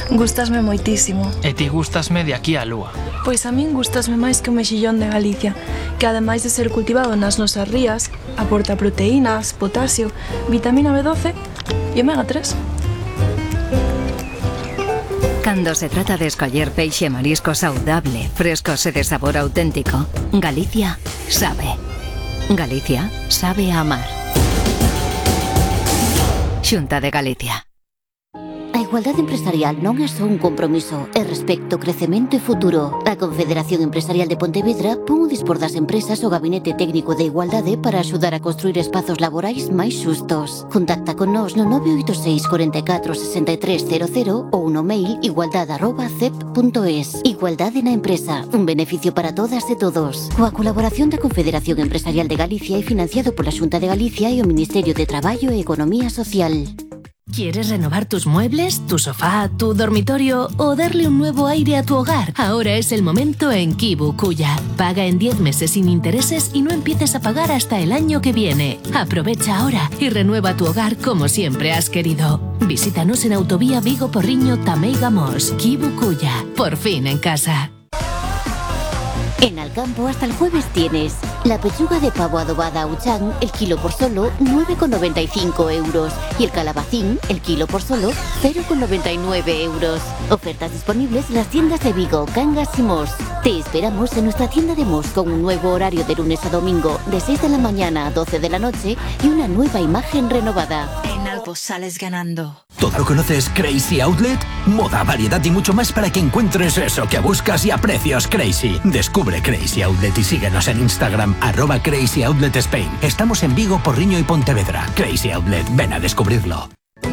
Gústasme moitísimo. E ti gústasme de aquí á lúa. Pois a min gústasme máis que o mexillón de Galicia, que ademais de ser cultivado nas nosas rías, aporta proteínas, potasio, vitamina B12 e omega 3. Cando se trata de escoller peixe e marisco saudable, frescos e de sabor auténtico, Galicia sabe. Galicia sabe a amar. Xunta de Galicia. A igualdade empresarial non é só un compromiso, é respecto, crecemento e futuro. A Confederación Empresarial de Pontevedra pon o dispor das empresas o Gabinete Técnico de Igualdade para axudar a construir espazos laborais máis xustos. Contacta con nós no 986 44 6300 ou no mail igualdade@cep.es. Igualdade na empresa, un beneficio para todas e todos. Coa colaboración da Confederación Empresarial de Galicia e financiado pola Xunta de Galicia e o Ministerio de Traballo e Economía Social. ¿Quieres renovar tus muebles, tu sofá, tu dormitorio o darle un nuevo aire a tu hogar? Ahora es el momento en Kibukuya. Paga en 10 meses sin intereses y no empieces a pagar hasta el año que viene. Aprovecha ahora y renueva tu hogar como siempre has querido. Visítanos en Autovía Vigo Porriño Tamei Gamos. Kibukuya. Por fin en casa. En Alcampo hasta el jueves tienes la pechuga de pavo adobada Auchan, el kilo por solo 9,95 euros y el calabacín, el kilo por solo 0,99 euros. Ofertas disponibles en las tiendas de Vigo, Cangas y Mos. Te esperamos en nuestra tienda de Mos con un nuevo horario de lunes a domingo de 6 de la mañana a 12 de la noche y una nueva imagen renovada. En algo sales ganando. ¿Todo lo conoces Crazy Outlet? Moda, variedad y mucho más para que encuentres eso que buscas y a precios crazy. Descubre Crazy Outlet y síguenos en Instagram @Crazy Outlet Spain. Estamos en Vigo, Porriño y Pontevedra. Crazy Outlet, ven a descubrirlo.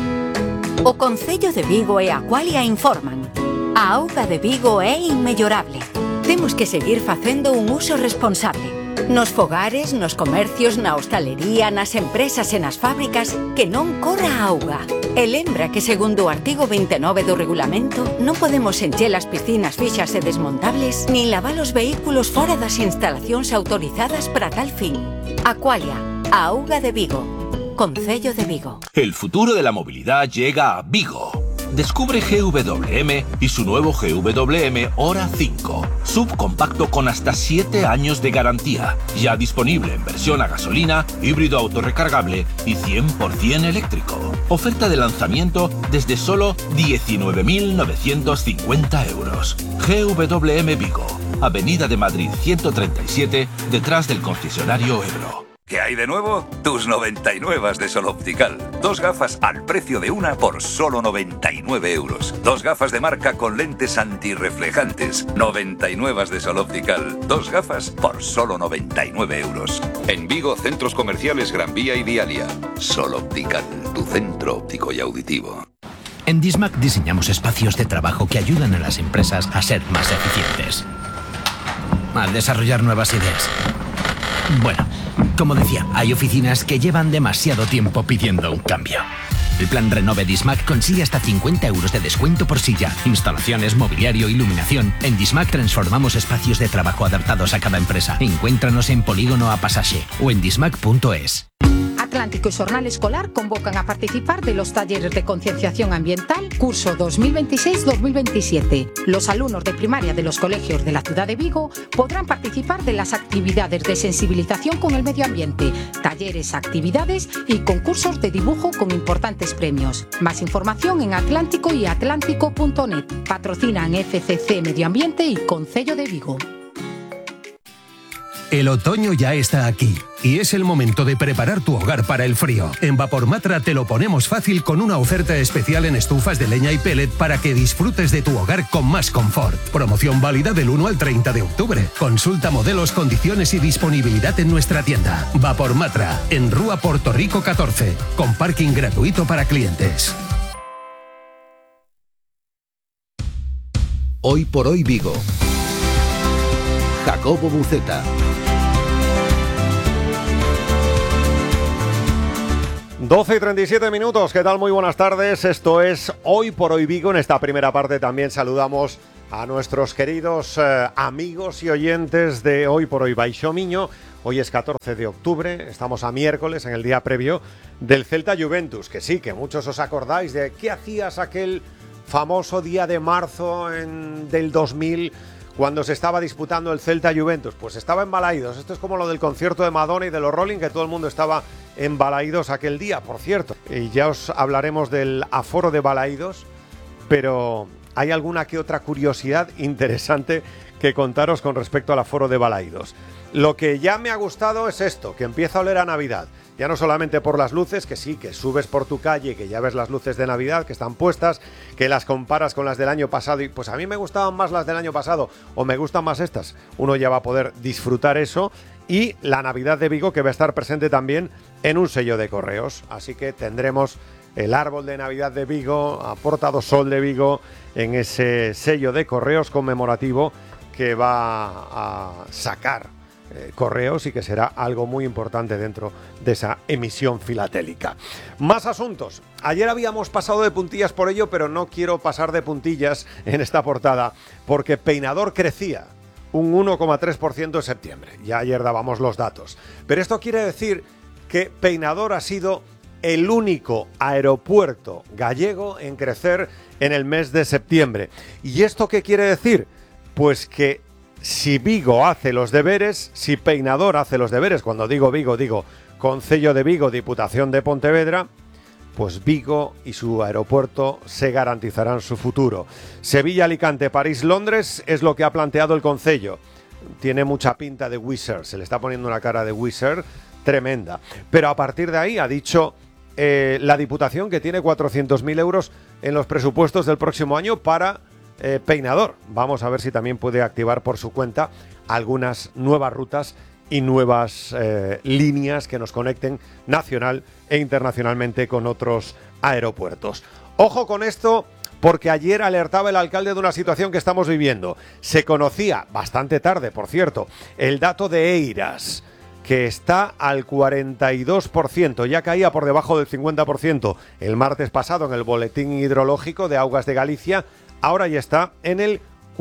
O Concello de Vigo e Aqualia informan. A auga de Vigo é inmellorable. Temos que seguir facendo un uso responsable. Nos fogares, nos comercios, na hostalería, nas empresas e nas fábricas, que non corra a auga. E lembra que segundo o artigo 29 do regulamento non podemos encher as piscinas fixas e desmontables nin lavar os vehículos fora das instalacións autorizadas para tal fin. Aqualia, a auga de Vigo. Concello de Vigo. El futuro de la movilidad llega a Vigo. Descubre GWM y su nuevo GWM Hora 5. Subcompacto con hasta 7 años de garantía. Ya disponible en versión a gasolina, híbrido autorrecargable y 100% eléctrico. Oferta de lanzamiento desde solo 19.950 euros. GWM Vigo. Avenida de Madrid 137, detrás del concesionario Ebro. ¿Qué hay de nuevo? Tus 99 de Sol Optical. 2 gafas al precio de una por solo 99 euros. 2 gafas de marca con lentes antirreflejantes. 99 de Sol Optical. 2 gafas por solo 99 euros. En Vigo, centros comerciales Gran Vía y Dialia. Sol Optical, tu centro óptico y auditivo. En Dismac diseñamos espacios de trabajo que ayudan a las empresas a ser más eficientes, a desarrollar nuevas ideas. Bueno, como decía, hay oficinas que llevan demasiado tiempo pidiendo un cambio. El plan Renove Dismac consigue hasta 50 euros de descuento por silla, instalaciones, mobiliario, iluminación. En Dismac transformamos espacios de trabajo adaptados a cada empresa. Encuéntranos en Polígono a Pasaxe o en dismac.es. Atlántico y Xornal Escolar convocan a participar de los talleres de concienciación ambiental curso 2026-2027. Los alumnos de primaria de los colegios de la ciudad de Vigo podrán participar de las actividades de sensibilización con el medio ambiente, talleres, actividades y concursos de dibujo con importantes premios. Más información en Atlántico y atlántico.net. Patrocinan FCC Medio Ambiente y Concello de Vigo. El otoño ya está aquí y es el momento de preparar tu hogar para el frío. En Vapormatra te lo ponemos fácil con una oferta especial en estufas de leña y pellet para que disfrutes de tu hogar con más confort. Promoción válida del 1 al 30 de octubre. Consulta modelos, condiciones y disponibilidad en nuestra tienda. Vapormatra, en Rúa Puerto Rico 14, con parking gratuito para clientes. Hoy por hoy Vigo. Jacobo Buceta. 12:37 ¿Qué tal? Muy buenas tardes. Esto es Hoy por Hoy Vigo. En esta primera parte también saludamos a nuestros queridos amigos y oyentes de Hoy por Hoy Baixo Miño. Hoy es 14 de octubre, estamos a miércoles, en el día previo del Celta Juventus. Que sí, que muchos os acordáis de qué hacías aquel famoso día de marzo del 2000, cuando se estaba disputando el Celta-Juventus, pues estaba en Balaídos. Esto es como lo del concierto de Madonna y de los Rolling, que todo el mundo estaba en Balaídos aquel día, por cierto. Y ya os hablaremos del aforo de Balaídos, pero hay alguna que otra curiosidad interesante que contaros con respecto al aforo de Balaídos. Lo que ya me ha gustado es esto, que empieza a oler a Navidad. Ya no solamente por las luces, que sí, que subes por tu calle y que ya ves las luces de Navidad que están puestas, que las comparas con las del año pasado y pues a mí me gustaban más las del año pasado o me gustan más estas. Uno ya va a poder disfrutar eso, y la Navidad de Vigo, que va a estar presente también en un sello de correos. Así que tendremos el árbol de Navidad de Vigo, Aportado Sol de Vigo, en ese sello de correos conmemorativo que va a sacar correos y que será algo muy importante dentro de esa emisión filatélica. Más asuntos. Ayer habíamos pasado de puntillas por ello, pero no quiero pasar de puntillas en esta portada, porque Peinador crecía un 1,3% en septiembre. Ya ayer dábamos los datos. Pero esto quiere decir que Peinador ha sido el único aeropuerto gallego en crecer en el mes de septiembre. ¿Y esto qué quiere decir? Pues que si Vigo hace los deberes, si Peinador hace los deberes, cuando digo Vigo, digo Concello de Vigo, Diputación de Pontevedra, pues Vigo y su aeropuerto se garantizarán su futuro. Sevilla, Alicante, París, Londres es lo que ha planteado el Concello. Tiene mucha pinta de Wizz Air, se le está poniendo una cara de Wizz Air tremenda. Pero a partir de ahí ha dicho la Diputación que tiene 400.000 euros en los presupuestos del próximo año para Peinador. Vamos a ver si también puede activar por su cuenta algunas nuevas rutas y nuevas líneas que nos conecten nacional e internacionalmente con otros aeropuertos. Ojo con esto, porque ayer alertaba el alcalde de una situación que estamos viviendo. Se conocía, bastante tarde por cierto, el dato de Eiras, que está al 42%, ya caía por debajo del 50% el martes pasado en el boletín hidrológico de Augas de Galicia. Ahora ya está en el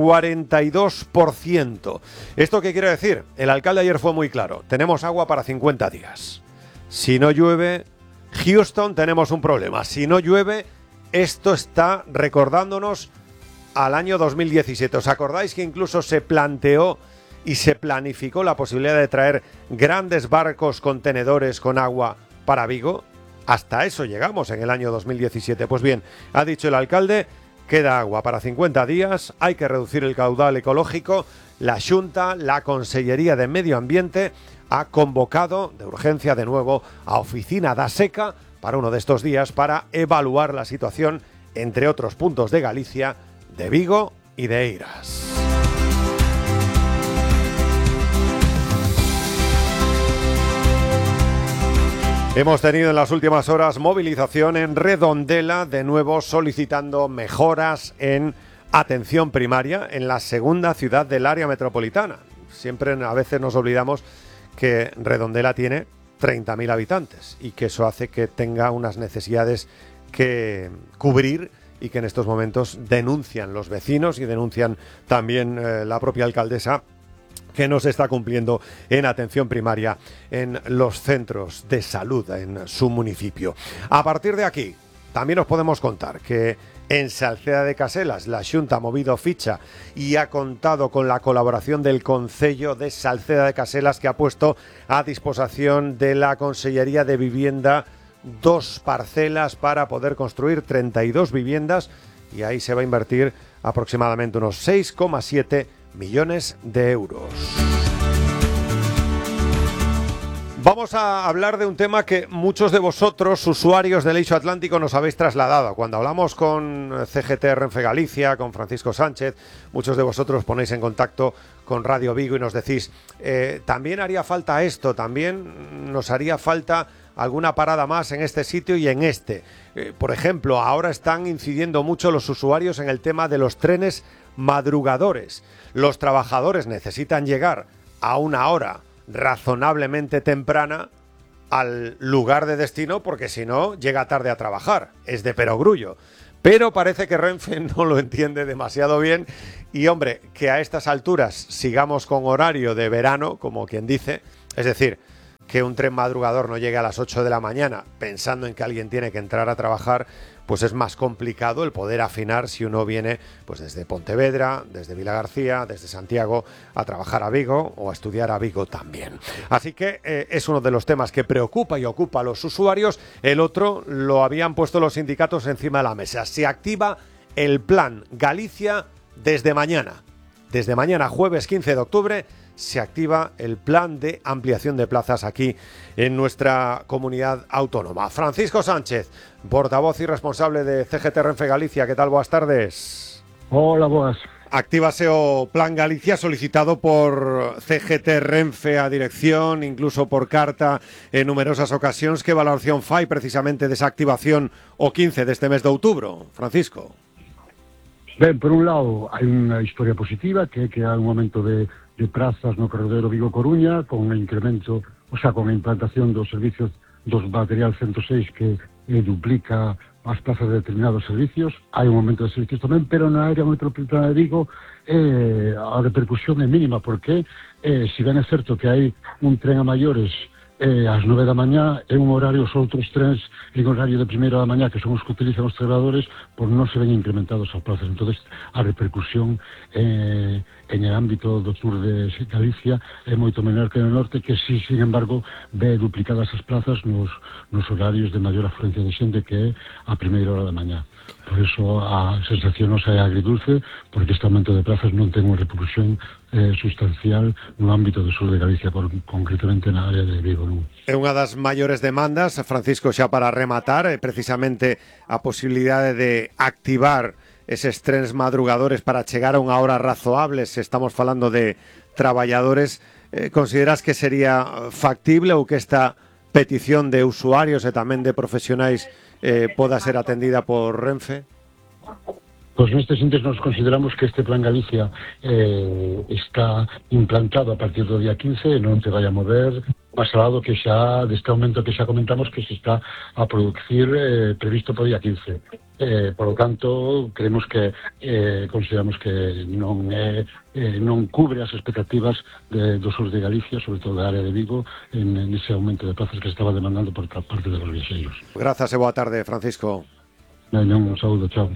42%. ¿Esto qué quiere decir? El alcalde ayer fue muy claro. Tenemos agua para 50 días. Si no llueve, Houston, tenemos un problema. Si no llueve, esto está recordándonos al año 2017. ¿Os acordáis que incluso se planteó y se planificó la posibilidad de traer grandes barcos contenedores con agua para Vigo? Hasta eso llegamos en el año 2017. Pues bien, ha dicho el alcalde, queda agua para 50 días, hay que reducir el caudal ecológico. La Xunta, la Consellería de Medio Ambiente, ha convocado de urgencia de nuevo a Oficina da Seca para uno de estos días para evaluar la situación entre otros puntos de Galicia, de Vigo y de Eiras. Hemos tenido en las últimas horas movilización en Redondela, de nuevo solicitando mejoras en atención primaria en la segunda ciudad del área metropolitana. Siempre a veces nos olvidamos que Redondela tiene 30.000 habitantes y que eso hace que tenga unas necesidades que cubrir y que en estos momentos denuncian los vecinos y denuncian también la propia alcaldesa, que no se está cumpliendo en atención primaria en los centros de salud en su municipio. A partir de aquí, también os podemos contar que en Salceda de Caselas la Xunta ha movido ficha y ha contado con la colaboración del Concello de Salceda de Caselas, que ha puesto a disposición de la Consellería de Vivienda 2 parcelas para poder construir 32 viviendas, y ahí se va a invertir aproximadamente unos 6,7 millones de euros. Vamos a hablar de un tema que muchos de vosotros, usuarios del Eixo Atlántico, nos habéis trasladado. Cuando hablamos con CGT Renfe Galicia, con Francisco Sánchez, muchos de vosotros ponéis en contacto con Radio Vigo y nos decís, también haría falta esto, también nos haría falta alguna parada más en este sitio y en este. Por ejemplo, ahora están incidiendo mucho los usuarios en el tema de los trenes madrugadores. Los trabajadores necesitan llegar a una hora razonablemente temprana al lugar de destino, porque si no, llega tarde a trabajar. Es de perogrullo. Pero parece que Renfe no lo entiende demasiado bien y, hombre, que a estas alturas sigamos con horario de verano, como quien dice, es decir, que un tren madrugador no llegue a las 8 de la mañana pensando en que alguien tiene que entrar a trabajar, pues es más complicado el poder afinar si uno viene pues desde Pontevedra, desde Vilagarcía, desde Santiago a trabajar a Vigo o a estudiar a Vigo también. Así que es uno de los temas que preocupa y ocupa a los usuarios. El otro lo habían puesto los sindicatos encima de la mesa. Se activa el plan Galicia desde mañana. Desde mañana, jueves 15 de octubre, se activa el plan de ampliación de plazas aquí en nuestra comunidad autónoma. Francisco Sánchez, portavoz y responsable de CGT Renfe Galicia. ¿Qué tal? Boas tardes. Hola, boas. Actívase o Plan Galicia solicitado por CGT Renfe a dirección, incluso por carta en numerosas ocasións. Que valoración fai precisamente desa activación o 15 deste mes de outubro, Francisco? Ben, por un lado, hai unha historia positiva, que é que hai un aumento de prazas no corredor Vigo-Coruña, con un incremento, o sea, con a implantación dos servicios dos material 106 que duplica as plazas de determinados servicios. Hai un aumento de servicios tamén, pero na área metropolitana de Vigo a repercusión é mínima, porque si ben é certo que hai un tren a maiores ás 9 da mañá, é un horario, os outros trens en horario de primeira da mañá, que son os que utilizan os traballadores, pois non se ven incrementados as plazas. Entón, a repercusión en el ámbito do sur de Galicia é moito menor que no norte, que si, sin embargo, ve duplicadas as plazas nos horarios de maior afluencia de xente, que é a primeira hora da mañá. Por iso a sensación nos é agridulce, porque este aumento de plazas non ten unha repercusión sustancial no ámbito do sur de Galicia, concretamente na área de Vigo. É unha das maiores demandas, Francisco, xa para rematar, precisamente a posibilidade de activar eses trens madrugadores para chegar a unha hora razoable. Se estamos falando de traballadores, consideras que sería factible ou que esta petición de usuarios e tamén de profesionais poda ser atendida por Renfe? Pois neste sentido nos consideramos que este Plan Galicia está implantado a partir do día 15 e non se vai a mover máis alado que xa deste aumento que xa comentamos que se está a producir previsto para o día 15. Por lo tanto, creemos que consideramos que non cubre as expectativas do sur de Galicia, sobre todo da área de Vigo, en ese aumento de plazas que se estaba demandando por parte de los viaxeiros. Grazas e boa tarde, Francisco. Un saúdo, chao.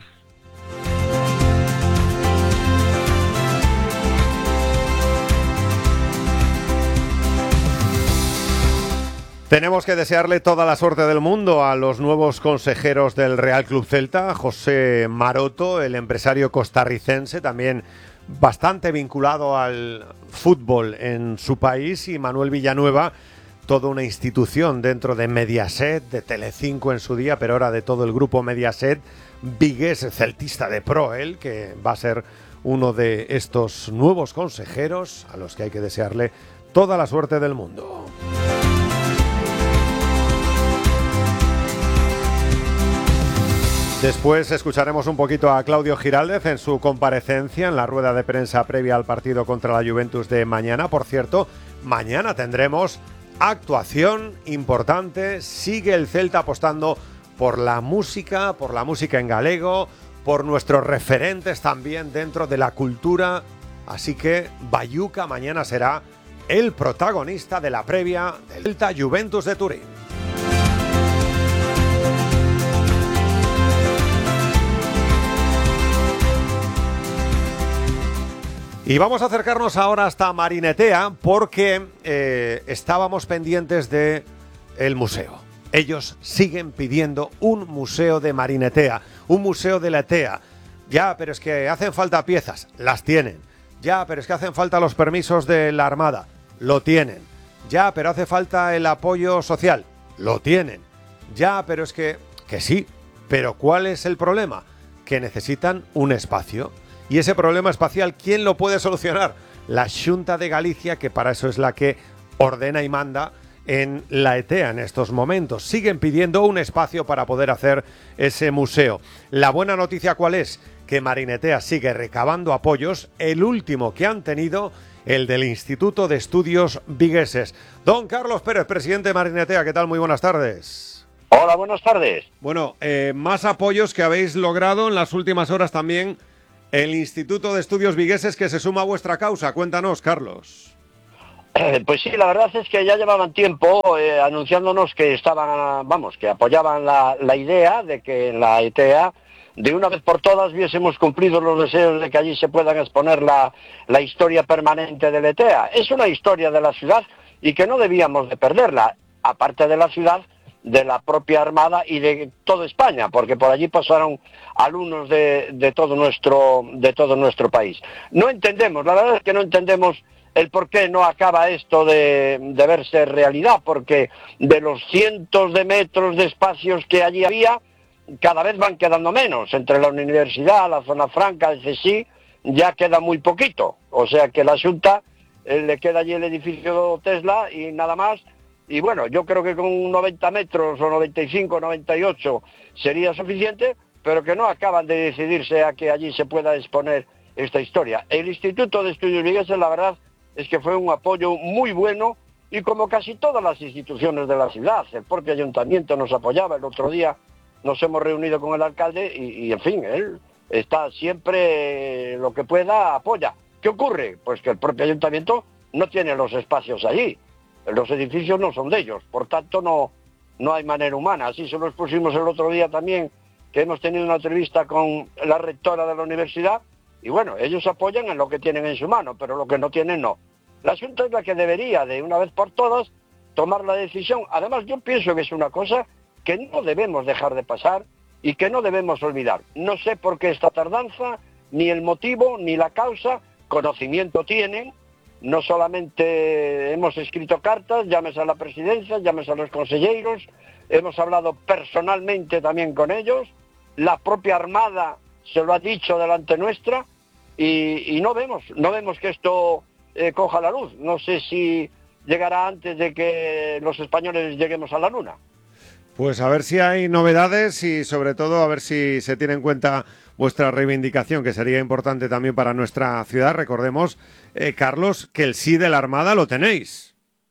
Tenemos que desearle toda la suerte del mundo a los nuevos consejeros del Real Club Celta, José Maroto, el empresario costarricense, también bastante vinculado al fútbol en su país, y Manuel Villanueva, toda una institución dentro de Mediaset, de Telecinco en su día, pero ahora de todo el grupo Mediaset, vigués, celtista de pro, él, que va a ser uno de estos nuevos consejeros a los que hay que desearle toda la suerte del mundo. Después escucharemos un poquito a Claudio Giraldez en su comparecencia en la rueda de prensa previa al partido contra la Juventus de mañana. Por cierto, mañana tendremos actuación importante. Sigue el Celta apostando por la música en galego, por nuestros referentes también dentro de la cultura. Así que Bayuca mañana será el protagonista de la previa del Celta Juventus de Turín. Y vamos a acercarnos ahora hasta Marinetea, porque estábamos pendientes de el museo. Ellos siguen pidiendo un museo de Marinetea, un museo de la ETEA. Ya, pero es que hacen falta piezas, las tienen. Ya, pero es que hacen falta los permisos de la Armada, lo tienen. Ya, pero hace falta el apoyo social, lo tienen. Ya, pero es que sí, pero ¿cuál es el problema? Que necesitan un espacio. Y ese problema espacial, ¿quién lo puede solucionar? La Xunta de Galicia, que para eso es la que ordena y manda en la ETEA en estos momentos. Siguen pidiendo un espacio para poder hacer ese museo. La buena noticia, ¿cuál es? Que Marinetea sigue recabando apoyos. El último que han tenido, el del Instituto de Estudios Vigueses. Don Carlos Pérez, presidente de Marinetea, ¿qué tal? Muy buenas tardes. Hola, buenas tardes. Bueno, más apoyos que habéis logrado en las últimas horas también. El Instituto de Estudios Vigueses, que se suma a vuestra causa. Cuéntanos, Carlos. Pues sí, la verdad es que ya llevaban tiempo anunciándonos que estaban, que apoyaban la idea de que en la ETA de una vez por todas hubiésemos cumplido los deseos de que allí se puedan exponer la historia permanente de la ETA. Es una historia de la ciudad y que no debíamos de perderla, aparte de la ciudad, de la propia Armada y de toda España, porque por allí pasaron alumnos de todo nuestro país. No entendemos, la verdad es que no entendemos el por qué no acaba esto de verse realidad, porque de los cientos de metros de espacios que allí había, cada vez van quedando menos. Entre la universidad, la zona franca, el CSI, ya queda muy poquito. O sea que la Xunta le queda allí el edificio Tesla y nada más. Y bueno, yo creo que con 90 metros o 95, 98 sería suficiente, pero que no acaban de decidirse a que allí se pueda exponer esta historia. El Instituto de Estudios Vigueses, la verdad, es que fue un apoyo muy bueno, y como casi todas las instituciones de la ciudad, el propio ayuntamiento nos apoyaba. El otro día nos hemos reunido con el alcalde y en fin, él está siempre, lo que pueda, apoya. ¿Qué ocurre? Pues que el propio ayuntamiento no tiene los espacios allí, los edificios no son de ellos, por tanto no hay manera humana. Así se lo expusimos el otro día también, que hemos tenido una entrevista con la rectora de la universidad, y bueno, ellos apoyan en lo que tienen en su mano, pero lo que no tienen no. La Xunta es la que debería, de una vez por todas, tomar la decisión. Además, yo pienso que es una cosa que no debemos dejar de pasar y que no debemos olvidar. No sé por qué esta tardanza, ni el motivo, ni la causa. Conocimiento tienen, no solamente hemos escrito cartas, llámese a la presidencia, llámese a los consejeros, hemos hablado personalmente también con ellos, la propia Armada se lo ha dicho delante nuestra, y no vemos que esto coja la luz. No sé si llegará antes de que los españoles lleguemos a la Luna. Pues a ver si hay novedades y sobre todo a ver si se tiene en cuenta vuestra reivindicación, que sería importante también para nuestra ciudad. Recordemos, Carlos, que el sí de la Armada lo tenéis.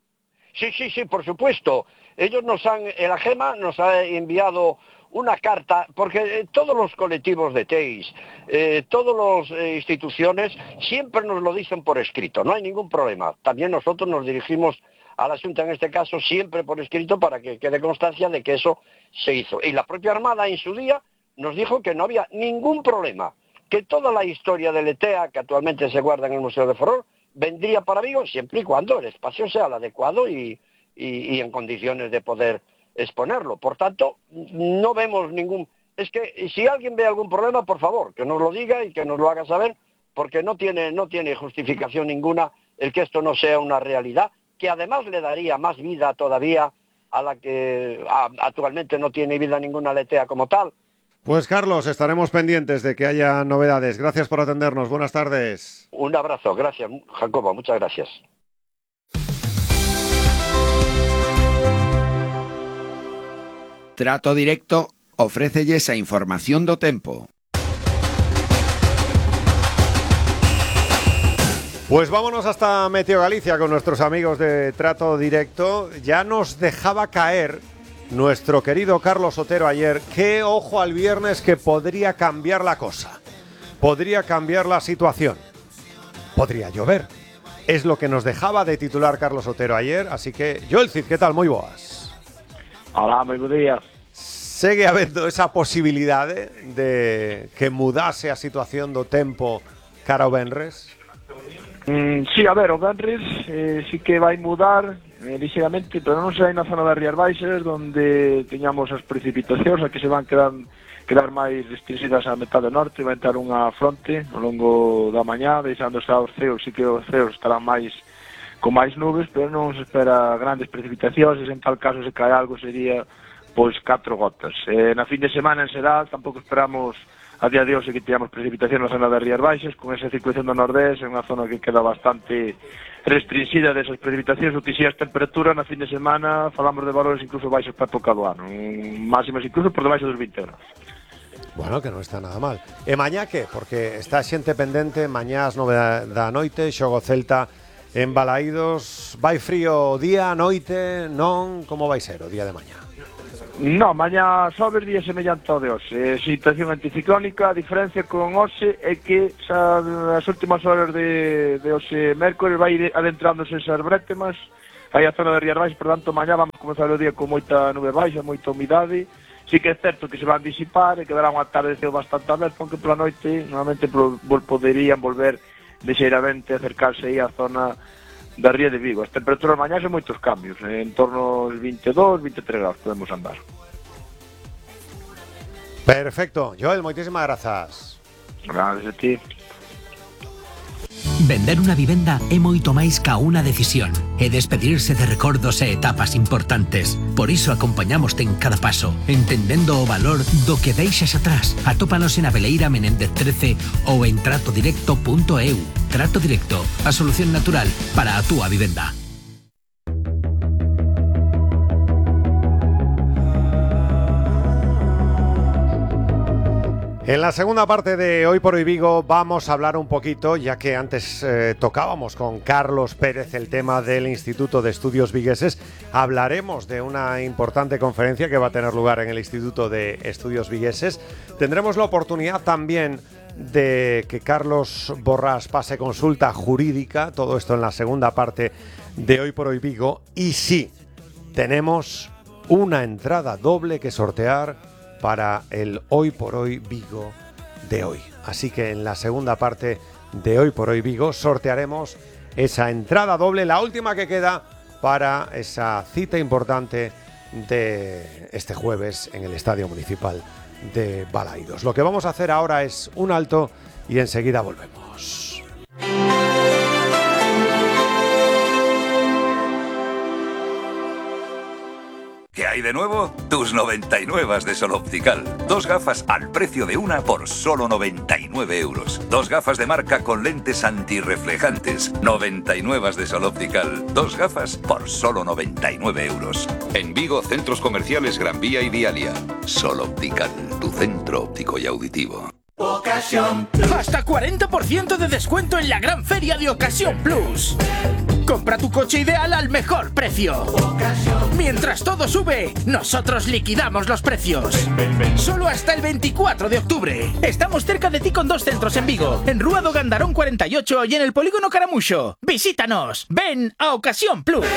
Sí, por supuesto. Ellos el AGEMA nos ha enviado una carta, porque todos los colectivos de TEIS, todas las instituciones siempre nos lo dicen por escrito, no hay ningún problema. También nosotros nos dirigimos a la Xunta en este caso siempre por escrito para que quede constancia de que eso se hizo. Y la propia Armada en su día nos dijo que no había ningún problema, que toda la historia del ETA, que actualmente se guarda en el Museo de Ferrol, vendría para Vigo siempre y cuando el espacio sea el adecuado y en condiciones de poder exponerlo. Por tanto, no vemos ningún... Es que si alguien ve algún problema, por favor, que nos lo diga y que nos lo haga saber, porque no tiene justificación ninguna el que esto no sea una realidad, que además le daría más vida todavía a la que actualmente no tiene vida ninguna la ETA como tal. Pues Carlos, estaremos pendientes de que haya novedades. Gracias por atendernos. Buenas tardes. Un abrazo. Gracias, Jacobo. Muchas gracias. Trato Directo ofrécelles a información do tempo. Pues vámonos hasta Meteo Galicia con nuestros amigos de Trato Directo. Ya nos dejaba caer nuestro querido Carlos Otero ayer, qué ojo al viernes, que podría cambiar la cosa, podría cambiar la situación, podría llover. Es lo que nos dejaba de titular Carlos Otero ayer, así que, Joel Cid, ¿qué tal? Moi boas. Hola, moi bo día. Segue habendo esa posibilidade de que mudase a situación do tempo cara ao venres? Sí, a ver, o venres sí que vai mudar lixeramente, pero non sei na zona das Rías Baixas, onde teñamos as precipitacións, a que se van quedar máis restringidas á metade norte. Vai entrar unha fronte ao longo da mañá, deixando xa os ceos, sí que os ceos estarán máis con máis nubes, pero non se espera grandes precipitacións, e en tal caso se cae algo sería pois 4 gotas. Na fin de semana en xeral tampouco esperamos a día de hoxe que teñamos precipitación na zona das Rías Baixas, con esa circulación do nordés, é unha zona que queda bastante restringida desas precipitacións. O que si as temperaturas na fin de semana falamos de valores incluso baixos para a época do ano, máximas incluso por debaixo dos 20 graus. Bueno, que non está nada mal. E mañá que? Porque está xente pendente, mañá ás 9 da noite, xogo Celta en Balaídos. Vai frío o día, a noite, non? Como vai ser o día de mañá? No, mañá sobres día semellante ao de hoxe. Situación anticiclónica, a diferencia con hoxe é que xa as últimas horas de hoxe mércores vai ir adentrándose esas brétemas aí a zona de Rías Baixas, por tanto mañá vamos comenzar o día con moita nube baixa, moita humidade. Sí que é certo que se van disipar e quedará unha tarde de ceo bastante aberto, aunque pola noite normalmente poderían volver lixeiramente a acercarse aí á zona da ría de Vigo. As temperaturas mañá son moitos cambios, en torno aos 22, 23 graus podemos andar. Perfecto. Joel, moitísimas grazas. Gracias a ti. Vender unha vivenda é moito máis ca unha decisión e despedirse de recordos e etapas importantes. Por iso acompañamoste en cada paso, entendendo o valor do que deixas atrás. Atópanos en Aveleira Menéndez 13 ou en tratodirecto.eu. Trato Directo, a solución natural para a túa vivenda. En la segunda parte de Hoy por Hoy Vigo vamos a hablar un poquito, ya que antes tocábamos con Carlos Pérez el tema del Instituto de Estudios Vigueses, hablaremos de una importante conferencia que va a tener lugar en el Instituto de Estudios Vigueses. Tendremos la oportunidad también de que Carlos Borrás pase consulta jurídica, todo esto en la segunda parte de Hoy por Hoy Vigo. Y sí, tenemos una entrada doble que sortear para el Hoy por Hoy Vigo de hoy. Así que en la segunda parte de Hoy por Hoy Vigo sortearemos esa entrada doble, la última que queda para esa cita importante de este jueves en el Estadio Municipal de Balaidos. Lo que vamos a hacer ahora es un alto y enseguida volvemos. ¿Qué hay de nuevo? Tus 99 de Sol Optical. 2 gafas al precio de una por solo 99 euros. 2 gafas de marca con lentes antirreflejantes. 99 de Sol Optical. 2 gafas por solo 99 euros. En Vigo, centros comerciales Gran Vía y Vialia. Sol Optical, tu centro óptico y auditivo. Ocasión Plus. Hasta 40% de descuento en la gran feria de Ocasión Plus. Compra tu coche ideal al mejor precio. Mientras todo sube, nosotros liquidamos los precios. Solo hasta el 24 de octubre. Estamos cerca de ti con 2 centros en Vigo, en Rúa do Gandarón 48 y en el Polígono Caramuxo. Visítanos. Ven a Ocasión Plus.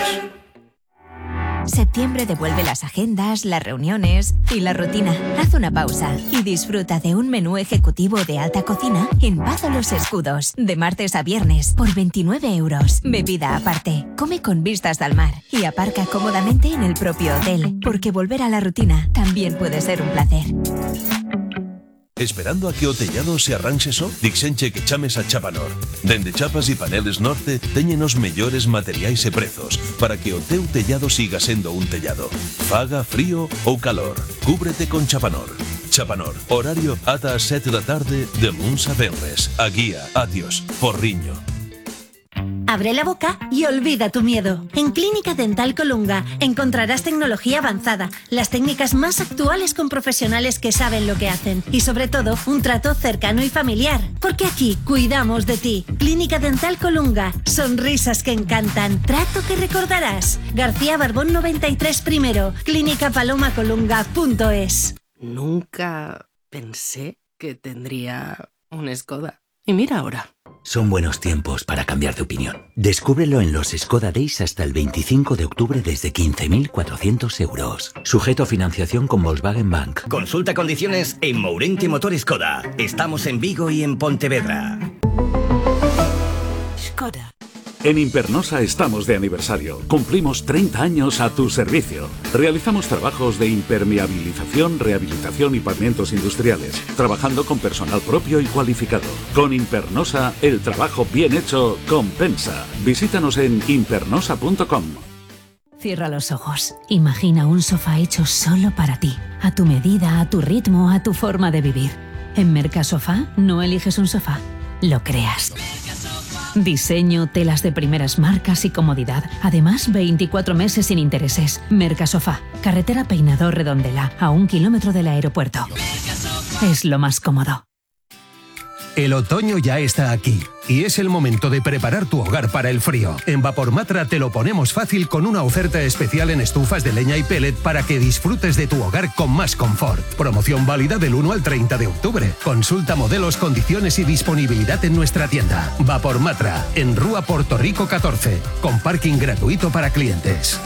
Septiembre devuelve las agendas, las reuniones y la rutina. Haz una pausa y disfruta de un menú ejecutivo de alta cocina en Bazo Los Escudos, de martes a viernes, por 29 euros. Bebida aparte, come con vistas al mar y aparca cómodamente en el propio hotel, porque volver a la rutina también puede ser un placer. Esperando a que o tellado se arranxe só? Dixenche que chames a Chapanor. Dende Chapas e Paneles Norte teñen os mellores materiais e prezos para que o teu tellado siga sendo un tellado. Faga frío ou calor, cúbrete con Chapanor. Chapanor, horario ata as 7 da tarde de luns a venres. A guía, adiós, Porriño. Abre la boca y olvida tu miedo. En Clínica Dental Colunga encontrarás tecnología avanzada, las técnicas más actuales con profesionales que saben lo que hacen y sobre todo un trato cercano y familiar. Porque aquí cuidamos de ti. Clínica Dental Colunga, sonrisas que encantan, trato que recordarás. García Barbón 93 primero, clínicapalomacolunga.es. Nunca pensé que tendría un Skoda. Y mira ahora. Son buenos tiempos para cambiar de opinión. Descúbrelo en los Skoda Days hasta el 25 de octubre desde 15.400 euros. Sujeto a financiación con Volkswagen Bank. Consulta condiciones en Mourente Motor Skoda. Estamos en Vigo y en Pontevedra. Skoda. En Impernosa estamos de aniversario. Cumplimos 30 años a tu servicio. Realizamos trabajos de impermeabilización, rehabilitación y pavimentos industriales, trabajando con personal propio y cualificado. Con Impernosa, el trabajo bien hecho compensa. Visítanos en impernosa.com. Cierra los ojos. Imagina un sofá hecho solo para ti, a tu medida, a tu ritmo, a tu forma de vivir. En Mercasofá no eliges un sofá, lo creas. Diseño, telas de primeras marcas y comodidad. Además, 24 meses sin intereses. Mercasofá, carretera Peinador Redondela, a 1 kilómetro del aeropuerto. Es lo más cómodo. El otoño ya está aquí y es el momento de preparar tu hogar para el frío. En Vapormatra te lo ponemos fácil con una oferta especial en estufas de leña y pellet para que disfrutes de tu hogar con más confort. Promoción válida del 1 al 30 de octubre. Consulta modelos, condiciones y disponibilidad en nuestra tienda. Vapormatra, en Rúa Puerto Rico 14, con parking gratuito para clientes.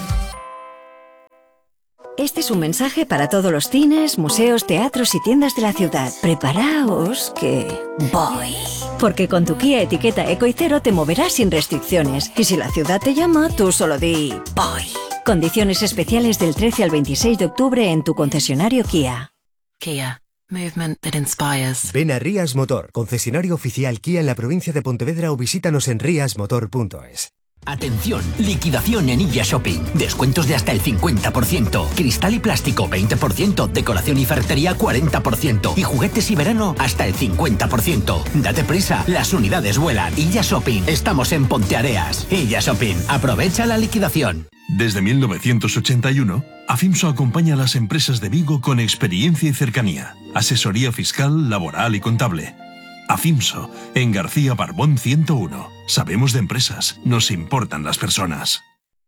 Este es un mensaje para todos los cines, museos, teatros y tiendas de la ciudad. Preparaos que voy. Porque con tu Kia etiqueta Eco y Cero te moverás sin restricciones. Y si la ciudad te llama, tú solo di voy. Condiciones especiales del 13 al 26 de octubre en tu concesionario Kia. Kia. Movement that inspires. Ven a Rías Motor, concesionario oficial Kia en la provincia de Pontevedra, o visítanos en riasmotor.es. Atención, liquidación en Illa Shopping. Descuentos de hasta el 50%. Cristal y plástico 20%. Decoración y ferretería 40%. Y juguetes y verano hasta el 50%. Date prisa, las unidades vuelan. Illa Shopping. Estamos en Ponteareas. Illa Shopping. Aprovecha la liquidación. Desde 1981, Afimso acompaña a las empresas de Vigo con experiencia y cercanía. Asesoría fiscal, laboral y contable. Afimso, en García Barbón 101. Sabemos de empresas, nos importan las personas.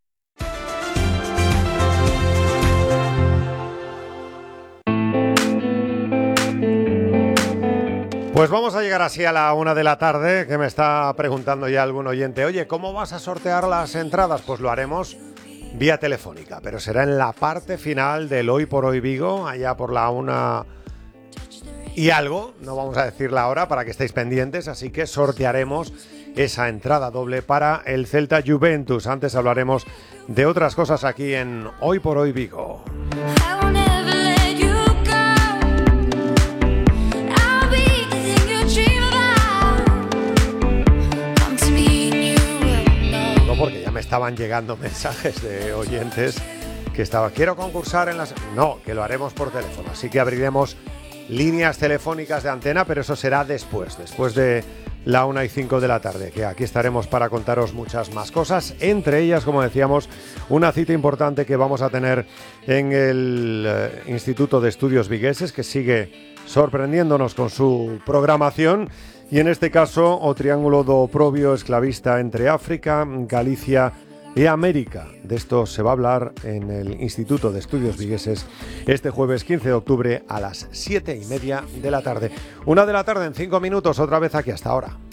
Pues vamos a llegar así a la 1 de la tarde, que me está preguntando ya algún oyente, oye, ¿cómo vas a sortear las entradas? Pues lo haremos vía telefónica, pero será en la parte final del Hoy por Hoy Vigo, allá por la 1 y algo, no vamos a decir la hora para que estéis pendientes, así que sortearemos esa entrada doble para el Celta Juventus. Antes hablaremos de otras cosas aquí en Hoy por Hoy Vigo. No, porque ya me estaban llegando mensajes de oyentes que quiero concursar en las... No, que lo haremos por teléfono, así que abriremos líneas telefónicas de antena, pero eso será después de la 1:05 de la tarde, que aquí estaremos para contaros muchas más cosas, entre ellas, como decíamos, una cita importante que vamos a tener en el Instituto de Estudios Vigueses, que sigue sorprendiéndonos con su programación, y en este caso o triángulo do oprobio esclavista entre África, Galicia y América. De esto se va a hablar en el Instituto de Estudios Vigueses este jueves 15 de octubre a las 7:30 de la tarde. 1 de la tarde en 5 minutos, otra vez aquí hasta ahora.